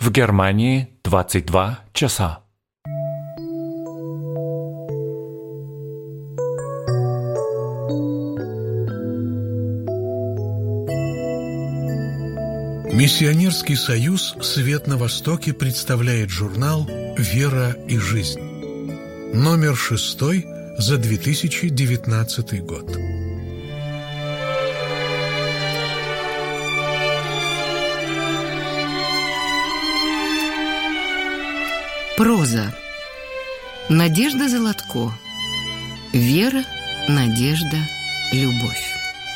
В Германии 22 часа. Миссионерский союз «Свет на Востоке» представляет журнал «Вера и жизнь». Номер 6 за 2019 год. Проза. Надежда Золотко. Вера, надежда, любовь.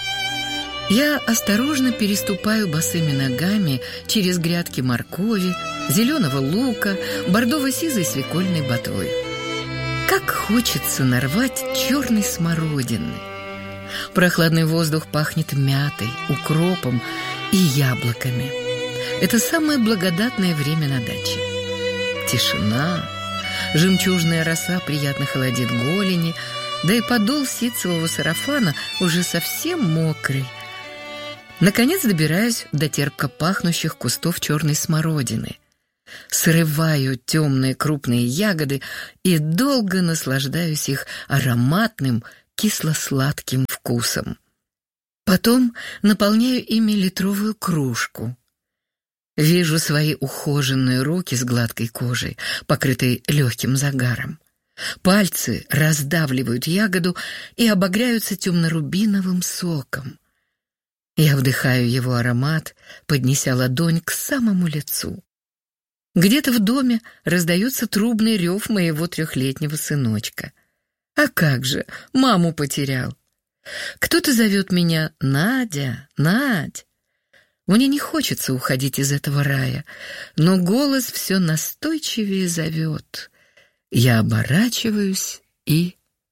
Я осторожно переступаю босыми ногами через грядки моркови, зеленого лука, бордово-сизой свекольной ботвы. Как хочется нарвать черной смородины. Прохладный воздух пахнет мятой, укропом и яблоками. Это самое благодатное время на даче. Тишина, жемчужная роса приятно холодит голени, да и подол ситцевого сарафана уже совсем мокрый. Наконец добираюсь до терпко пахнущих кустов черной смородины. Срываю темные крупные ягоды и долго наслаждаюсь их ароматным кисло-сладким вкусом. Потом наполняю ими литровую кружку. Вижу свои ухоженные руки с гладкой кожей, покрытой легким загаром. Пальцы раздавливают ягоду и обогряются темно-рубиновым соком. Я вдыхаю его аромат, поднеся ладонь к самому лицу. Где-то в доме раздается трубный рев моего 3-летнего сыночка. А как же, маму потерял. Кто-то зовет меня «Надя, Надь». Мне не хочется уходить из этого рая, но голос все настойчивее зовет. Я оборачиваюсь и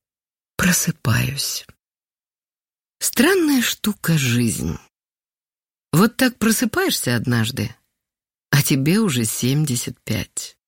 просыпаюсь. Странная штука жизнь. Вот так просыпаешься однажды, а тебе уже 75.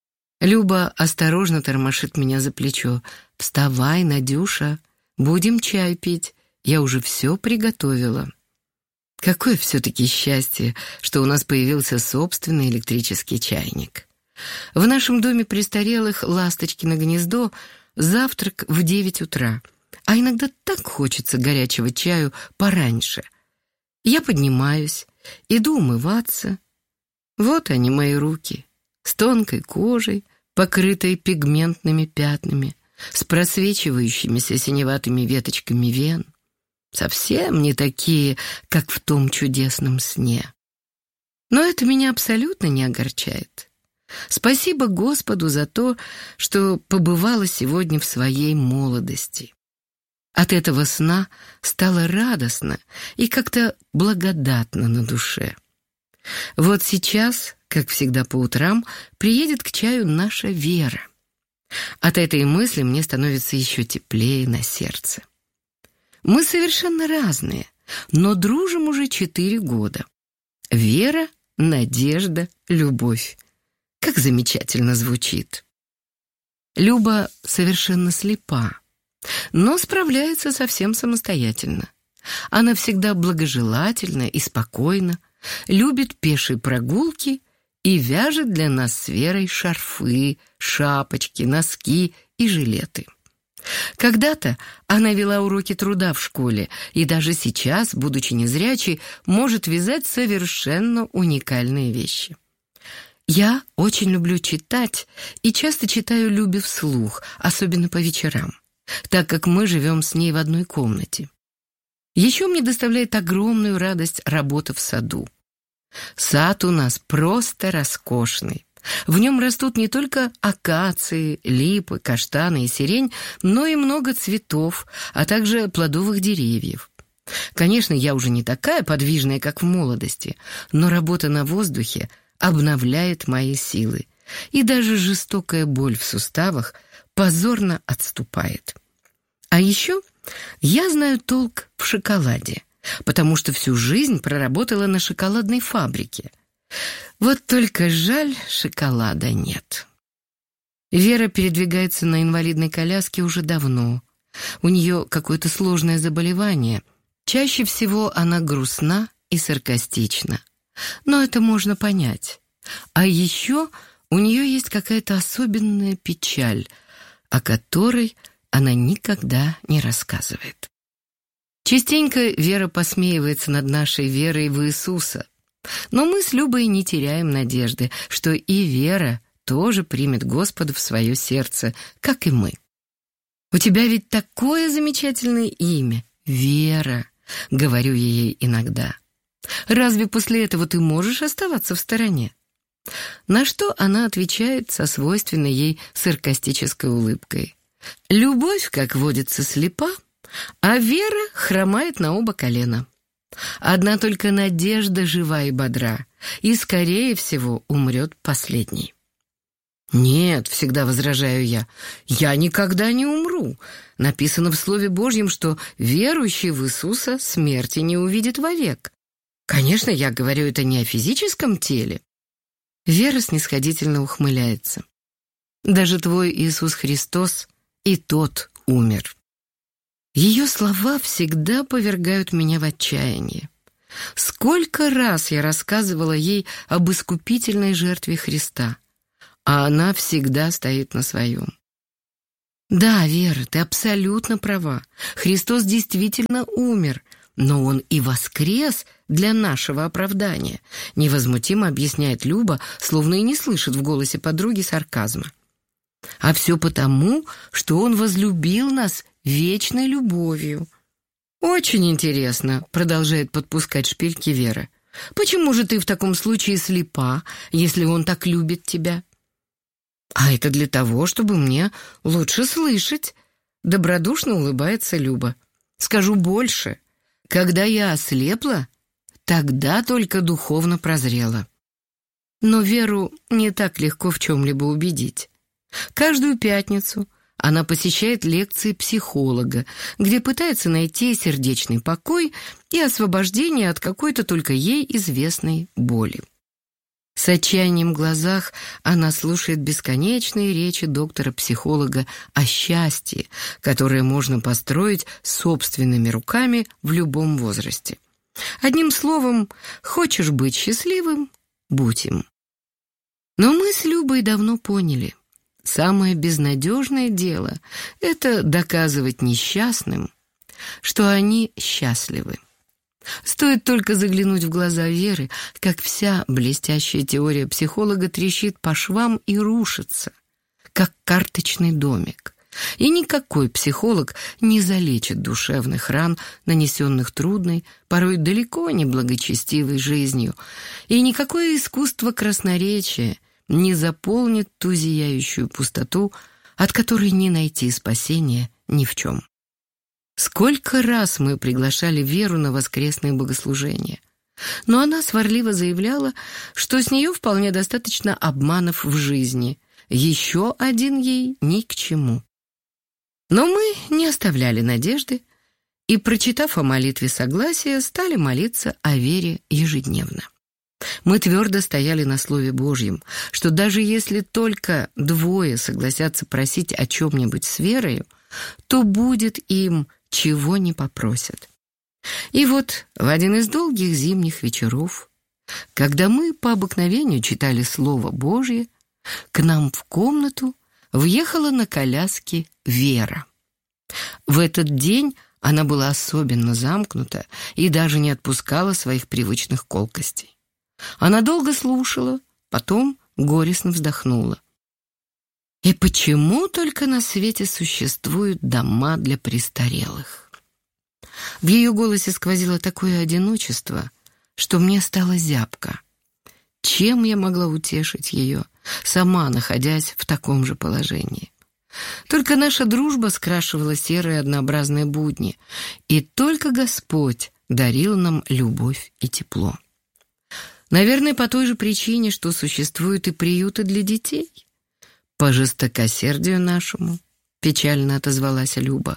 Люба осторожно тормошит меня за плечо. «Вставай, Надюша, будем чай пить, я уже все приготовила». Какое все-таки счастье, что у нас появился собственный электрический чайник. В нашем доме престарелых «Ласточкино гнездо» завтрак в 9 утра, а иногда так хочется горячего чаю пораньше. Я поднимаюсь, иду умываться. Вот они, мои руки, с тонкой кожей, покрытой пигментными пятнами, с просвечивающимися синеватыми веточками вен. Совсем не такие, как в том чудесном сне. Но это меня абсолютно не огорчает. Спасибо Господу за то, что побывала сегодня в своей молодости. От этого сна стало радостно и как-то благодатно на душе. Вот сейчас, как всегда по утрам, приедет к чаю наша Вера. От этой мысли мне становится еще теплее на сердце. Мы совершенно разные, но дружим уже 4 года. Вера, надежда, любовь. Как замечательно звучит. Люба совершенно слепа, но справляется совсем самостоятельно. Она всегда благожелательна и спокойна, любит пешие прогулки и вяжет для нас с Верой шарфы, шапочки, носки и жилеты. Когда-то она вела уроки труда в школе, и даже сейчас, будучи незрячей, может вязать совершенно уникальные вещи. Я очень люблю читать и часто читаю Любе вслух, особенно по вечерам, так как мы живем с ней в одной комнате. Еще мне доставляет огромную радость работа в саду. Сад у нас просто роскошный. В нем растут не только акации, липы, каштаны и сирень, но и много цветов, а также плодовых деревьев. Конечно, я уже не такая подвижная, как в молодости, но работа на воздухе обновляет мои силы, и даже жестокая боль в суставах позорно отступает. А еще я знаю толк в шоколаде, потому что всю жизнь проработала на шоколадной фабрике. Вот только жаль, шоколада нет. Вера передвигается на инвалидной коляске уже давно. У нее какое-то сложное заболевание. Чаще всего она грустна и саркастична. Но это можно понять. А еще у нее есть какая-то особенная печаль, о которой она никогда не рассказывает. Частенько Вера посмеивается над нашей верой в Иисуса, но мы с Любой не теряем надежды, что и Вера тоже примет Господа в свое сердце, как и мы. «У тебя ведь такое замечательное имя — Вера», — говорю я ей иногда. «Разве после этого ты можешь оставаться в стороне?» На что она отвечает со свойственной ей саркастической улыбкой: «Любовь, как водится, слепа, а вера хромает на оба колена. Одна только надежда жива и бодра, и, скорее всего, умрет последней». «Нет», — всегда возражаю я никогда не умру. Написано в Слове Божьем, что верующий в Иисуса смерти не увидит вовек. Конечно, я говорю это не о физическом теле». Вера снисходительно ухмыляется. «Даже твой Иисус Христос и тот умер». Ее слова всегда повергают меня в отчаяние. Сколько раз я рассказывала ей об искупительной жертве Христа, а она всегда стоит на своем. «Да, Вера, ты абсолютно права. Христос действительно умер, но Он и воскрес для нашего оправдания», невозмутимо объясняет Люба, словно и не слышит в голосе подруги сарказма. «А все потому, что Он возлюбил нас вечной любовью». «Очень интересно», — продолжает подпускать шпильки Вера. «Почему же ты в таком случае слепа, если Он так любит тебя?» «А это для того, чтобы мне лучше слышать», — добродушно улыбается Люба. «Скажу больше. Когда я ослепла, тогда только духовно прозрела». Но Веру не так легко в чем-либо убедить. Каждую пятницу она посещает лекции психолога, где пытается найти сердечный покой и освобождение от какой-то только ей известной боли. С отчаянием в глазах она слушает бесконечные речи доктора-психолога о счастье, которое можно построить собственными руками в любом возрасте. Одним словом, хочешь быть счастливым — будь им. Но мы с Любой давно поняли, самое безнадежное дело — это доказывать несчастным, что они счастливы. Стоит только заглянуть в глаза Веры, как вся блестящая теория психолога трещит по швам и рушится, как карточный домик. И никакой психолог не залечит душевных ран, нанесенных трудной, порой далеко не благочестивой жизнью, и никакое искусство красноречия не заполнит ту зияющую пустоту, от которой не найти спасения ни в чем. Сколько раз мы приглашали Веру на воскресные богослужения, но она сварливо заявляла, что с нее вполне достаточно обманов в жизни, еще один ей ни к чему. Но мы не оставляли надежды и, прочитав о молитве согласия, стали молиться о Вере ежедневно. Мы твердо стояли на Слове Божьем, что даже если только двое согласятся просить о чем-нибудь с Верою, то будет им, чего не попросят. И вот в один из долгих зимних вечеров, когда мы по обыкновению читали Слово Божье, к нам в комнату въехала на коляске Вера. В этот день она была особенно замкнута и даже не отпускала своих привычных колкостей. Она долго слушала, потом горестно вздохнула. «И почему только на свете существуют дома для престарелых?» В ее голосе сквозило такое одиночество, что мне стало зябко. Чем я могла утешить ее, сама находясь в таком же положении? Только наша дружба скрашивала серые однообразные будни, и только Господь дарил нам любовь и тепло. Наверное, по той же причине, что существуют и приюты для детей. «По жестокосердию нашему», — печально отозвалась Люба.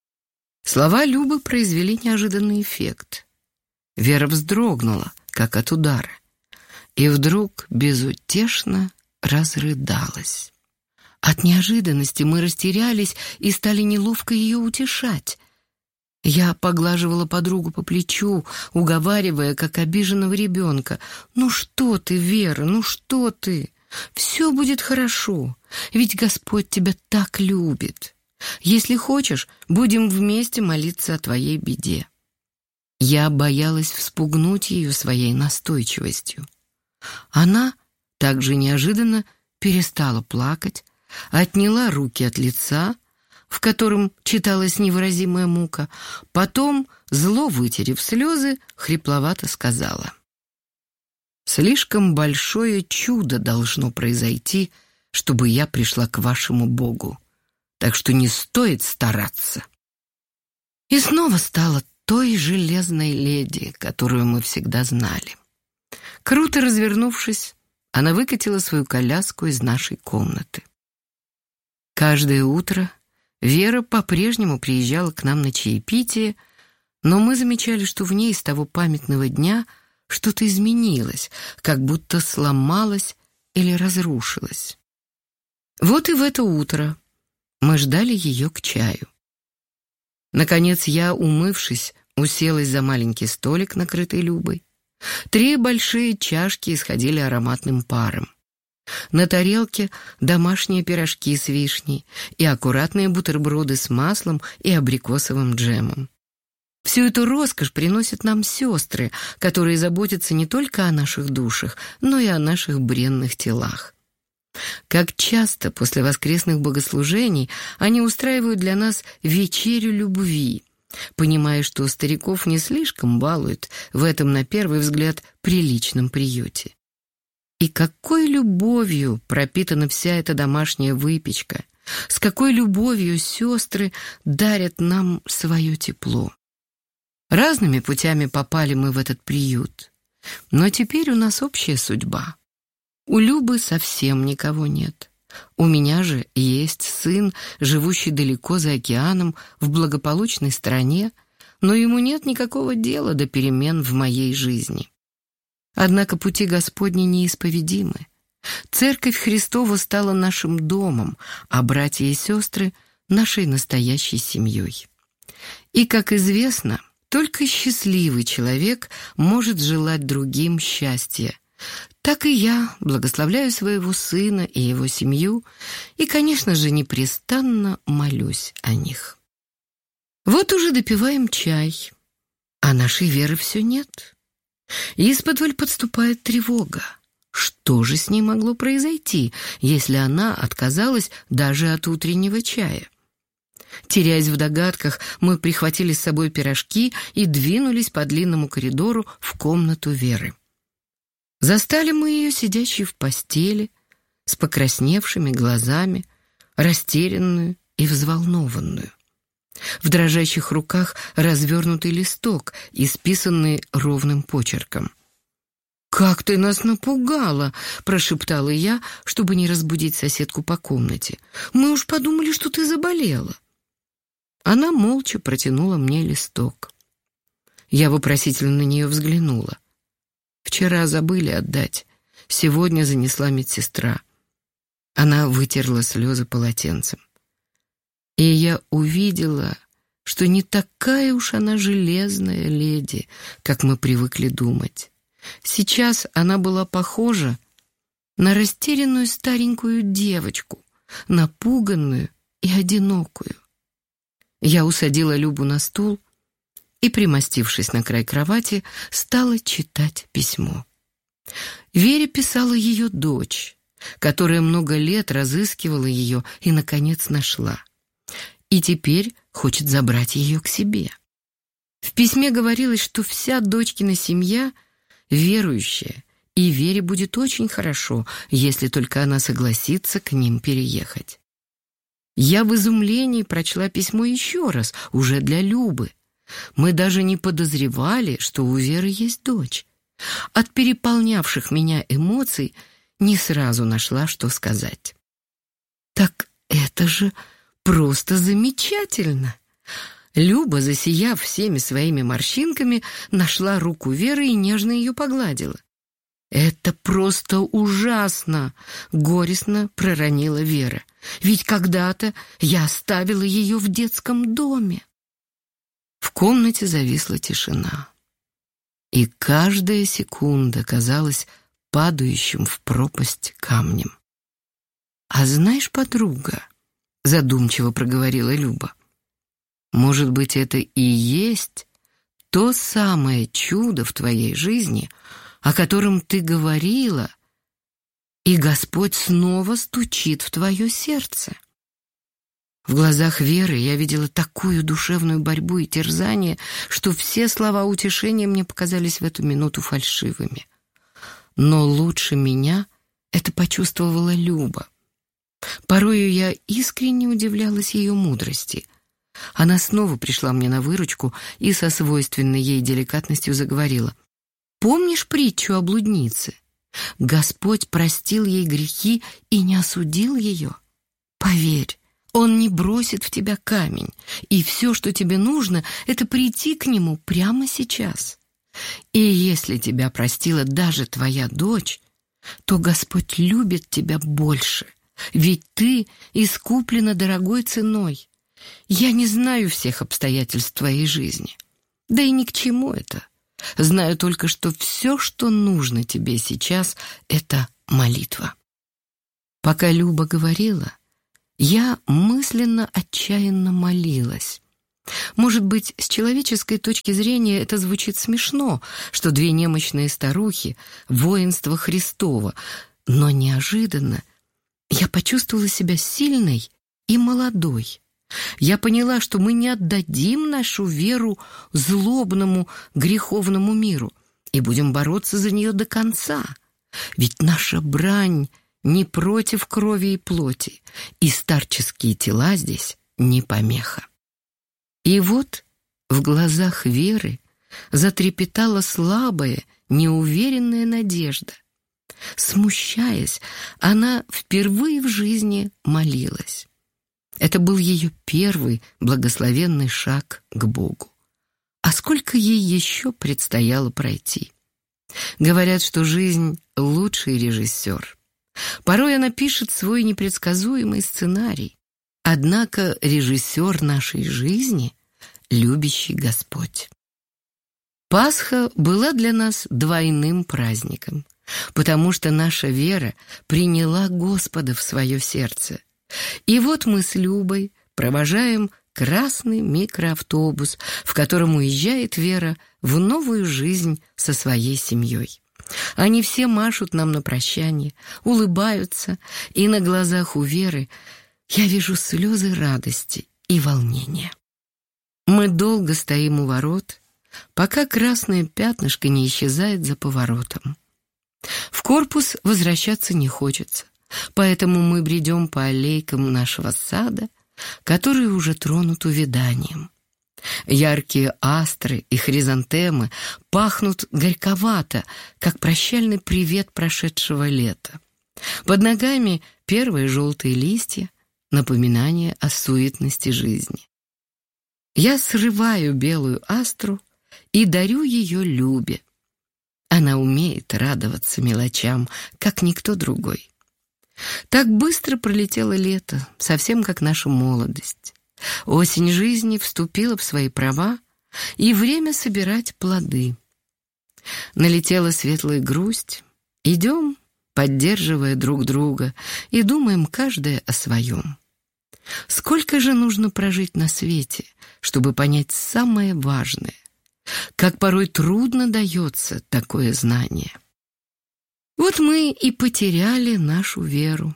Слова Любы произвели неожиданный эффект. Вера вздрогнула, как от удара, и вдруг безутешно разрыдалась. От неожиданности мы растерялись и стали неловко ее утешать. Я поглаживала подругу по плечу, уговаривая, как обиженного ребенка. «Ну что ты, Вера, ну что ты? Все будет хорошо, ведь Господь тебя так любит. Если хочешь, будем вместе молиться о твоей беде». Я боялась вспугнуть ее своей настойчивостью. Она также неожиданно перестала плакать, отняла руки от лица, в котором читалась невыразимая мука, потом, зло вытерев слезы, хрипловато сказала: «Слишком большое чудо должно произойти, чтобы я пришла к вашему Богу, так что не стоит стараться». И снова стала той железной леди, которую мы всегда знали. Круто развернувшись, она выкатила свою коляску из нашей комнаты. Каждое утро Вера по-прежнему приезжала к нам на чаепитие, но мы замечали, что в ней с того памятного дня что-то изменилось, как будто сломалось или разрушилось. Вот и в это утро мы ждали ее к чаю. Наконец я, умывшись, уселась за маленький столик, накрытый Любой. 3 большие чашки исходили ароматным паром. На тарелке домашние пирожки с вишней и аккуратные бутерброды с маслом и абрикосовым джемом. Всю эту роскошь приносят нам сестры, которые заботятся не только о наших душах, но и о наших бренных телах. Как часто после воскресных богослужений они устраивают для нас вечерю любви, понимая, что стариков не слишком балуют в этом, на первый взгляд, приличном приюте. И какой любовью пропитана вся эта домашняя выпечка, с какой любовью сестры дарят нам свое тепло. Разными путями попали мы в этот приют, но теперь у нас общая судьба. У Любы совсем никого нет. У меня же есть сын, живущий далеко за океаном, в благополучной стране, но ему нет никакого дела до перемен в моей жизни. Однако пути Господни неисповедимы. Церковь Христова стала нашим домом, а братья и сестры — нашей настоящей семьей. И, как известно, только счастливый человек может желать другим счастья. Так и я благословляю своего сына и его семью и, конечно же, непрестанно молюсь о них. Вот уже допиваем чай, а нашей Веры все нет. Исподволь подступает тревога. Что же с ней могло произойти, если она отказалась даже от утреннего чая? Теряясь в догадках, мы прихватили с собой пирожки и двинулись по длинному коридору в комнату Веры. Застали мы ее сидящей в постели, с покрасневшими глазами, растерянную и взволнованную. В дрожащих руках развернутый листок, исписанный ровным почерком. «Как ты нас напугала!» — прошептала я, чтобы не разбудить соседку по комнате. «Мы уж подумали, что ты заболела». Она молча протянула мне листок. Я вопросительно на нее взглянула. «Вчера забыли отдать. Сегодня занесла медсестра». Она вытерла слезы полотенцем. И я увидела, что не такая уж она железная леди, как мы привыкли думать. Сейчас она была похожа на растерянную старенькую девочку, напуганную и одинокую. Я усадила Любу на стул и, примостившись на край кровати, стала читать письмо. Вере писала ее дочь, которая много лет разыскивала ее и, наконец, нашла. И теперь хочет забрать ее к себе. В письме говорилось, что вся дочкина семья верующая, и Вере будет очень хорошо, если только она согласится к ним переехать. Я в изумлении прочла письмо еще раз, уже для Любы. Мы даже не подозревали, что у Веры есть дочь. От переполнявших меня эмоций не сразу нашла, что сказать. «Так это же просто замечательно!» Люба, засияв всеми своими морщинками, нашла руку Веры и нежно ее погладила. «Это просто ужасно!» — горестно проронила Вера. «Ведь когда-то я оставила ее в детском доме». В В комнате зависла тишина, и каждая секунда казалась падающим в пропасть камнем. «А знаешь, подруга, — задумчиво проговорила Люба, — может быть, это и есть то самое чудо в твоей жизни, о котором ты говорила, и Господь снова стучит в твое сердце». В глазах Веры я видела такую душевную борьбу и терзание, что все слова утешения мне показались в эту минуту фальшивыми. Но лучше меня это почувствовала Люба. Порою я искренне удивлялась ее мудрости. Она снова пришла мне на выручку и со свойственной ей деликатностью заговорила. «Помнишь притчу о блуднице? Господь простил ей грехи и не осудил ее. Поверь, Он не бросит в тебя камень, и все, что тебе нужно, это прийти к Нему прямо сейчас. И если тебя простила даже твоя дочь, то Господь любит тебя больше, ведь ты искуплена дорогой ценой. Я не знаю всех обстоятельств твоей жизни, да и ни к чему это. Знаю только, что все, что нужно тебе сейчас, это молитва». Пока Люба говорила, я мысленно отчаянно молилась. Может быть, с человеческой точки зрения это звучит смешно, что две немощные старухи, воинство Христово, но неожиданно я почувствовала себя сильной и молодой. Я поняла, что мы не отдадим нашу веру злобному, греховному миру и будем бороться за нее до конца. Ведь наша брань не против крови и плоти, и старческие тела здесь не помеха. И вот в глазах Веры затрепетала слабая, неуверенная надежда. Смущаясь, она впервые в жизни молилась. Это был ее первый благословенный шаг к Богу. А сколько ей еще предстояло пройти? Говорят, что жизнь — лучший режиссер. Порой она пишет свой непредсказуемый сценарий. Однако режиссер нашей жизни — любящий Господь. Пасха была для нас двойным праздником, потому что наша вера приняла Господа в свое сердце. И вот мы с Любой провожаем красный микроавтобус, в котором уезжает Вера в новую жизнь со своей семьей. Они все машут нам на прощание, улыбаются, и на глазах у Веры я вижу слезы радости и волнения. Мы долго стоим у ворот, пока красное пятнышко не исчезает за поворотом. В корпус возвращаться не хочется, поэтому мы бредем по аллейкам нашего сада, который уже тронут увяданием. Яркие астры и хризантемы пахнут горьковато, как прощальный привет прошедшего лета. Под ногами первые желтые листья, напоминание о суетности жизни. Я срываю белую астру и дарю ее Любе. Она умеет радоваться мелочам, как никто другой. Так быстро пролетело лето, совсем как наша молодость. Осень жизни вступила в свои права, и время собирать плоды. Налетела светлая грусть. Идем, поддерживая друг друга, и думаем каждая о своем. Сколько же нужно прожить на свете, чтобы понять самое важное? Как порой трудно дается такое знание. Вот мы и потеряли нашу веру.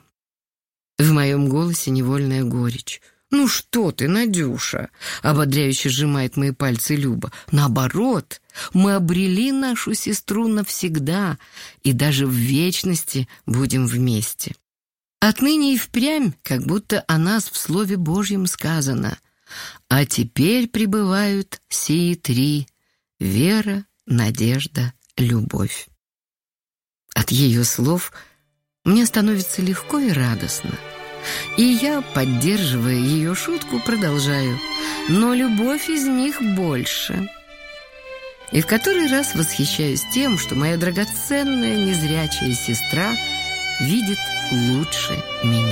В моем голосе невольная горечь. «Ну что ты, Надюша?» — ободряюще сжимает мои пальцы Люба. «Наоборот, мы обрели нашу сестру навсегда, и даже в вечности будем вместе. Отныне и впрямь, как будто о нас в Слове Божьем сказано: а теперь пребывают сии три — вера, надежда, любовь». От ее слов мне становится легко и радостно. И я, поддерживая ее шутку, продолжаю: но любовь из них больше. И в который раз восхищаюсь тем, что моя драгоценная незрячая сестра видит лучше меня.